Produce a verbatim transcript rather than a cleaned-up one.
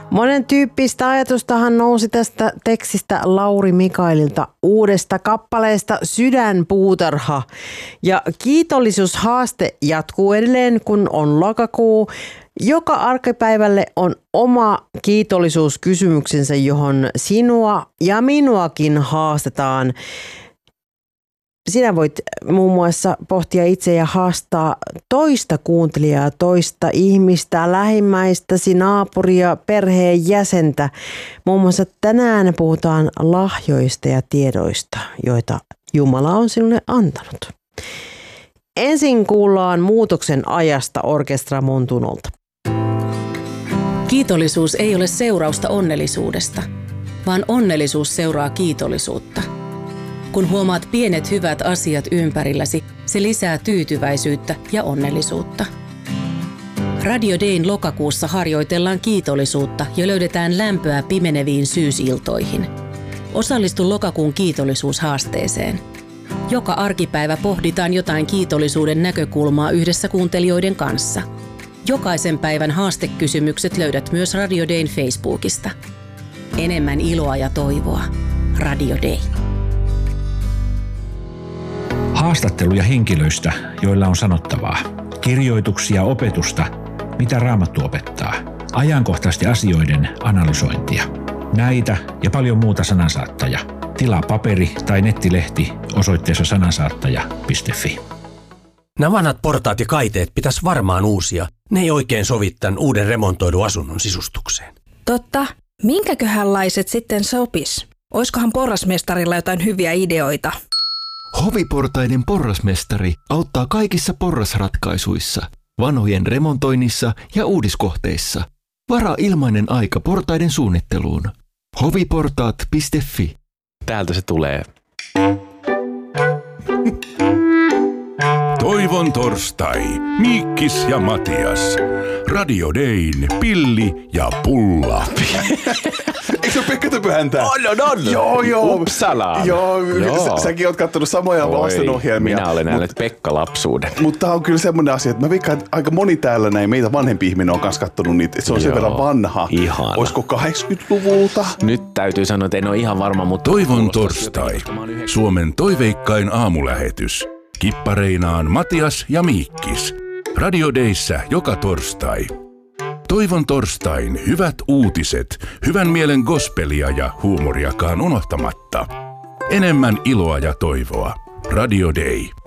Monen tyyppistä ajatustahan nousi tästä tekstistä Lauri Mikaelilta uudesta kappaleesta Sydänpuutarha. Ja kiitollisuushaaste jatkuu edelleen, kun on lokakuu. Joka arkipäivälle on oma kiitollisuuskysymyksensä, johon sinua ja minuakin haastetaan. Sinä voit muun muassa pohtia itse ja haastaa toista kuuntelijaa, toista ihmistä, lähimmäistäsi, naapuria, perheen jäsentä. Muun muassa tänään puhutaan lahjoista ja tiedoista, joita Jumala on sinulle antanut. Ensin kuullaan Muutoksen ajasta Orkestra Montunolta. Kiitollisuus ei ole seurausta onnellisuudesta, vaan onnellisuus seuraa kiitollisuutta. Kun huomaat pienet hyvät asiat ympärilläsi, se lisää tyytyväisyyttä ja onnellisuutta. Radio Dayn lokakuussa harjoitellaan kiitollisuutta ja löydetään lämpöä pimeneviin syysiltoihin. Osallistu lokakuun kiitollisuushaasteeseen. Joka arkipäivä pohditaan jotain kiitollisuuden näkökulmaa yhdessä kuuntelijoiden kanssa. Jokaisen päivän haastekysymykset löydät myös Radio Dayn Facebookista. Enemmän iloa ja toivoa. Radio Day. Haastatteluja henkilöistä, joilla on sanottavaa. Kirjoituksia, opetusta, mitä Raamattu opettaa. Ajankohtaisten asioiden analysointia. Näitä ja paljon muuta Sanansaattaja. Tilaa paperi- tai nettilehti osoitteessa sanansaattaja piste fi. Nämä vanhat portaat ja kaiteet pitäisi varmaan uusia. Ne ei oikein sovi tämän uuden remontoidun asunnon sisustukseen. Totta. Minkäköhänlaiset sitten sopis? Oiskohan porrasmestarilla jotain hyviä ideoita? Hoviportaiden porrasmestari auttaa kaikissa porrasratkaisuissa, vanhojen remontoinnissa ja uudiskohteissa. Varaa ilmainen aika portaiden suunnitteluun. hoviportaat piste fi. Täältä se tulee. Toivon torstai. Miikkis ja Matias. Radio Dayn Pilli ja Pulla. Eikö se ole Pekka Töpöhäntä? On, on, on. Joo, joo. Upsalaan. Joo, joo. Sä, säkin oot kattonut samoja lastenohjelmia. Minä olen nähnyt mut, Pekka lapsuuden. Mutta tää on kyllä semmoinen asia, että mä veikkaan, että aika moni täällä näin meitä vanhempi ihminen on kanssa kattonut niitä. Että se on joo, sen verran vanha. Ihana. Olisiko kahdeksankymmentäluvulta? Nyt täytyy sanoa, että en ole ihan varma, mutta... Toivon torstai. Suomen toiveikkain aamulähetys. Kippareinaan Matias ja Miikkis. Radio Dayssä joka torstai. Toivon torstain hyvät uutiset, hyvän mielen gospelia ja huumoriakaan unohtamatta. Enemmän iloa ja toivoa. Radio Day.